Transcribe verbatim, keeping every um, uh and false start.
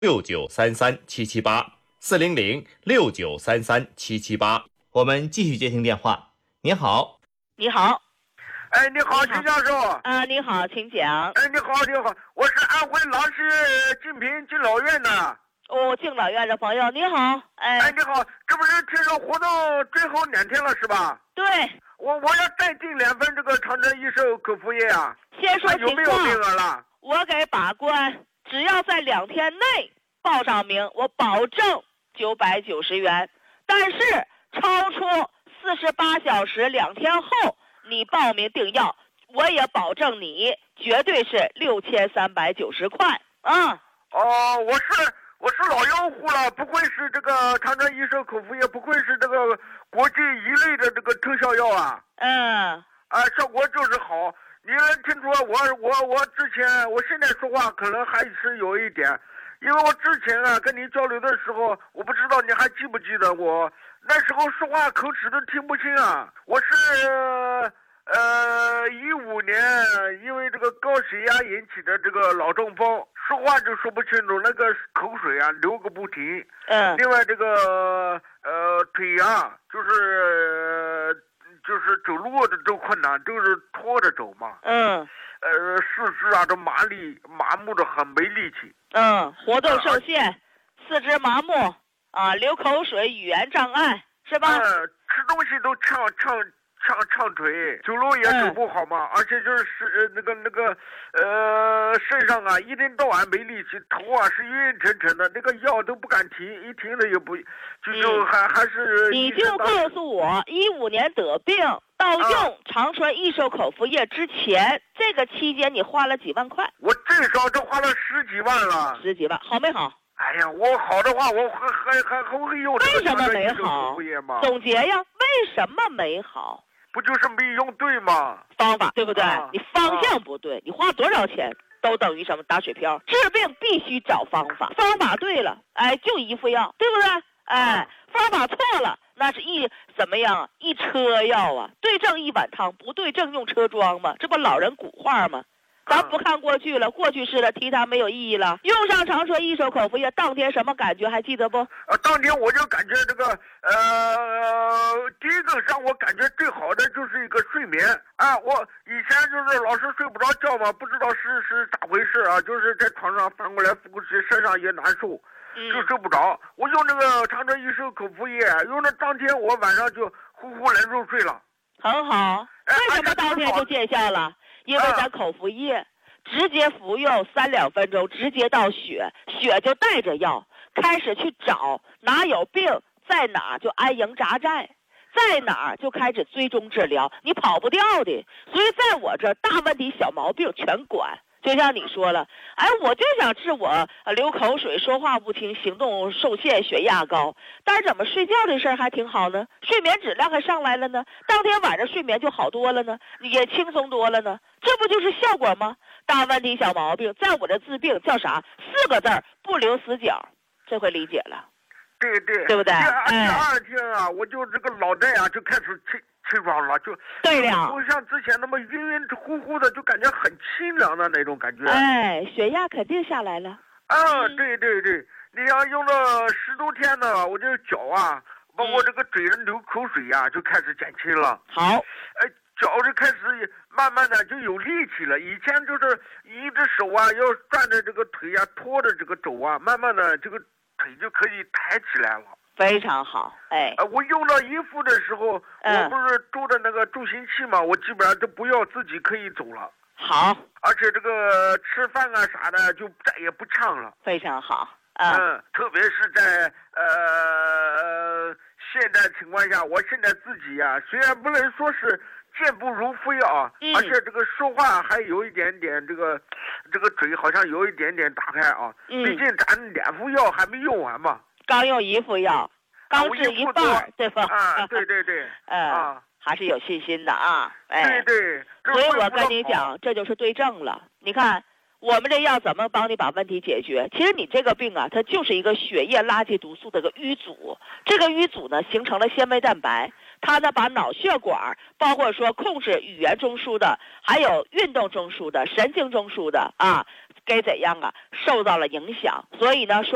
六九三三七七八四零零六九三三七七八。我们继续接听电话。您好， 你好， 哎，你好，秦教授。 啊，你好，请讲。 哎，你好，你好，我是安徽郎市晋平敬老院的。 哦，敬老院的朋友，你好。哎， 哎，你好，这不是听说活动最后两天了是吧？ 对， 我我要再订两份这个长城益寿口服液啊。 先说情况。 有没有名额了？ 我给把关，只要在两天内报上名，我保证九百九十元。但是超出四十八小时两天后你报名订药，我也保证你绝对是六千三百九十块啊。 哦，我是我是老用户了，不愧是这个长城益寿口服液，不愧是这个国际一类的这个特效药啊。 嗯。 啊，效果就是好。你能听出我我我之前，我现在说话可能还是有一点，因为我之前啊跟你交流的时候，我不知道你还记不记得我那时候说话口齿都听不清啊。我是呃一五年因为这个高血压引起的这个脑中风，说话就说不清楚，那个口水啊流个不停。 嗯。 另外这个呃腿啊就是。就是走路的都困难，都是拖着走嘛。 嗯。 呃，四肢啊都麻力麻木的很，没力气。 嗯，活动受限，啊、四肢麻木啊，流口水，语言障碍，是吧？ 嗯，吃东西都呛呛呛呛腿，走路也走不好嘛。嗯、而且就是是那个那个呃身上啊一天到晚没力气，头啊是晕晕沉沉的，那个药都不敢停，一停了也不就就还、嗯、还是。 你就告诉我，一五年得病到用长春益寿口服液之前，啊、这个期间你花了几万块？ 我最少都花了十几万了。 十几万，好没好？ 哎呀，我好的话，我还还还还会用这个长春益寿口服液吗？ 总结呀，为什么没好？ 不就是没用对吗？ 方法对不对？啊、你方向不对，啊、你花多少钱都等于什么打水漂。治病必须找方法，方法对了，哎，就一副药，对不对？哎，方法错了，那是一怎么样？一车药啊，对症一碗汤，不对症用车装嘛，这不老人古话吗？咱不看过去了，过去式的提它没有意义了。用上长春益寿口服液，当天什么感觉还记得不？ 呃，当天我就感觉这个呃，第一个让我感觉最好的就是一个睡眠啊。我以前就是老是睡不着觉嘛，不知道是是咋回事啊，就是在床上翻过来覆过去，身上也难受，就睡不着。嗯、我用这个长春益寿口服液，用的当天我晚上就呼呼能入睡了， 很好。为什么当天就见效了？因为咱口服液、啊、直接服用三两分钟，直接到血，血就带着药开始去找哪有病，在哪就安营扎寨，在哪就开始追踪治疗，你跑不掉的。所以在我这大问题小毛病全管。就像你说了，哎，我就想治我流口水、说话不清、行动受限、血压高，但是怎么睡觉这事儿还挺好呢？睡眠质量还上来了呢，当天晚上睡眠就好多了呢，也轻松多了呢，这不就是效果吗？大问题小毛病，在我这治病叫啥？四个字儿，不留死角。这回理解了。 对对， 对不对？ 第二第二天啊，我就这个脑袋啊就开始清清爽了，就对了， 不像之前那么晕晕乎乎的，就感觉很清凉的那种感觉。 哎，血压肯定下来了。 啊，嗯、对对对，你要用了十多天呢，我这脚啊，包括这个嘴上流口水呀、啊，就开始减轻了。 好， 哎，脚就开始慢慢的就有力气了。以前就是一只手啊要转着这个腿啊，拖着这个肘啊，慢慢的这个。腿就可以抬起来了， 非常好。哎， 呃，我用到衣服的时候，嗯、我不是住的那个助行器嘛，我基本上都不要自己可以走了。 好， 而且这个吃饭啊啥的就再也不呛了， 非常好。啊、 嗯，特别是在呃现在情况下，我现在自己呀、啊，虽然不能说是健步如飞啊，嗯、而且这个说话还有一点点这个。这个嘴好像有一点点打开啊，嗯、毕竟咱两副药还没用完嘛， 刚用一副药，刚治一半、啊，对吧？ 啊，对对对， 嗯、啊，还是有信心的啊，哎， 对对， 所以我跟你讲，这就是对症了。你看我们这药怎么帮你把问题解决？其实你这个病啊，它就是一个血液垃圾毒素的一个淤阻，这个淤阻呢形成了纤维蛋白。它呢，把脑血管，包括说控制语言中枢的，还有运动中枢的、神经中枢的啊，给怎样啊，受到了影响。所以呢，说。